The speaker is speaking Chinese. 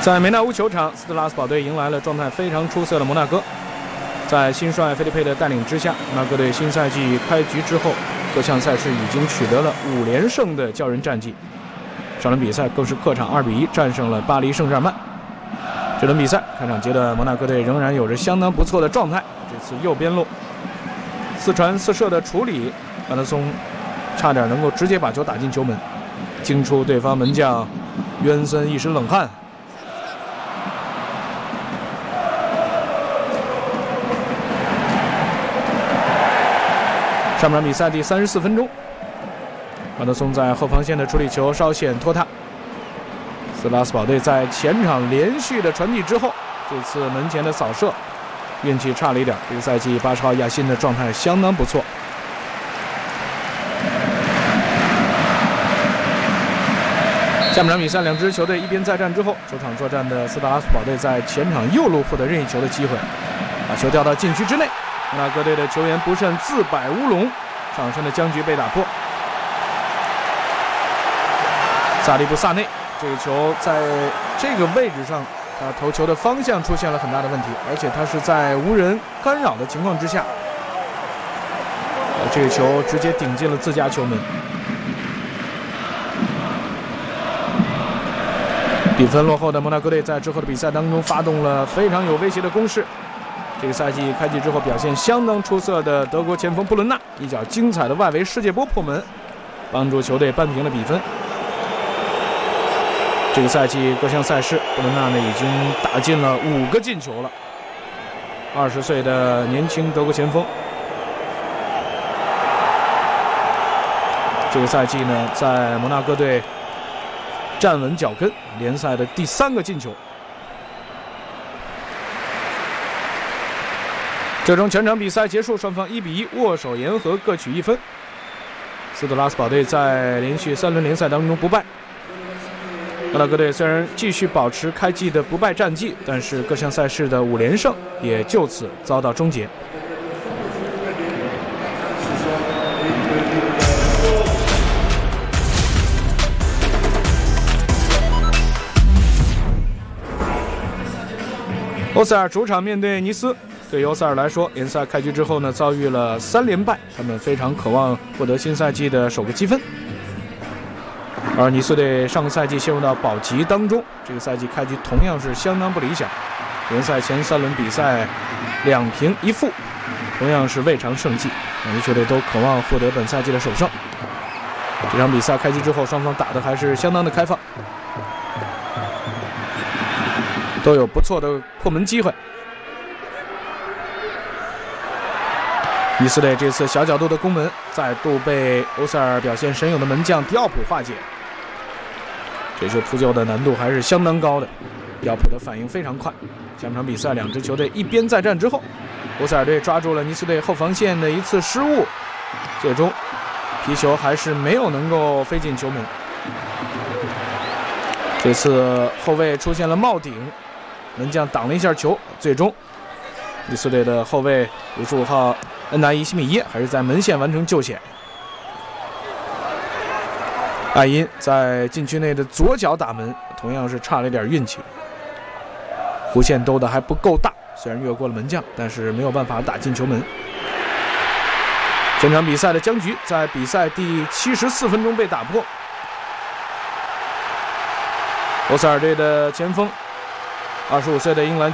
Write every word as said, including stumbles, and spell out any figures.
在梅纳乌球场，斯特拉斯堡队迎来了状态非常出色的摩纳哥。在新帅菲利佩的带领之下，摩纳哥队新赛季开局之后，各项赛事已经取得了五连胜的骄人战绩。上轮比赛更是客场二比一战胜了巴黎圣日耳曼。这轮比赛开场阶段，摩纳哥队仍然有着相当不错的状态。这次右边路四传四射的处理，安德松差点能够直接把球打进球门，惊出对方门将约恩森一身冷汗。上半场比赛第三十四分钟，安德松在后防线的处理球稍显拖沓。斯拉斯堡队在前场连续的传递之后，这次门前的扫射运气差了一点。这个赛季八十号亚辛的状态相当不错。下半场比赛，两支球队一边再战之后，球场作战的斯特拉斯堡队在前场右路获得任意球的机会，把球调到禁区之内。摩纳哥队的球员不慎自摆乌龙，场上的僵局被打破。萨利布萨内这个球在这个位置上，他投球的方向出现了很大的问题，而且他是在无人干扰的情况之下，这个球直接顶进了自家球门。比分落后的摩纳哥队在之后的比赛当中发动了非常有威胁的攻势。这个赛季开季之后表现相当出色的德国前锋布伦纳一脚精彩的外围世界波破门，帮助球队扳平了比分。这个赛季各项赛事，布伦纳呢已经打进了五个进球了。二十岁的年轻德国前锋，这个赛季呢在摩纳哥队站稳脚跟，联赛的第三个进球。最终全场比赛结束，双方一比一握手言和，各取一分。斯特拉斯堡队在连续三轮联赛当中不败。摩纳哥队虽然继续保持开季的不败战绩，但是各项赛事的五连胜也就此遭到终结。欧塞尔主场面对尼斯。对于欧塞尔来说，联赛开局之后呢，遭遇了三连败，他们非常渴望获得新赛季的首个积分。而尼斯队上个赛季陷入到保级当中，这个赛季开局同样是相当不理想，联赛前三轮比赛两平一负，同样是未尝胜绩。两支球队都渴望获得本赛季的首胜。这场比赛开局之后，双方打得还是相当的开放，都有不错的破门机会。尼斯队这次小角度的攻门再度被欧塞尔表现神勇的门将迪奥普化解，这球扑救的难度还是相当高的，迪奥普的反应非常快。下半场比赛两支球队一边再战之后，欧塞尔队抓住了尼斯队后防线的一次失误，最终皮球还是没有能够飞进球门。这次后卫出现了帽顶，门将挡了一下球，最终尼斯队的后卫五十五号恩达伊西米耶还是在门线完成救险。艾因在禁区内的左脚打门，同样是差了一点运气，弧线兜的还不够大，虽然越过了门将，但是没有办法打进球门。全场比赛的僵局在比赛第七十四分钟被打破。欧塞尔队的前锋二十五岁的英格兰